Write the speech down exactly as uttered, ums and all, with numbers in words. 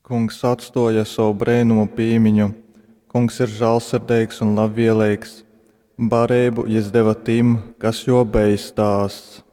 Kungs atstoja savu brēnumu pīmiņu. Kungs ir žēlsirdīgs un labvēlīgs. Barību jis deva tim, kas jo beidzās.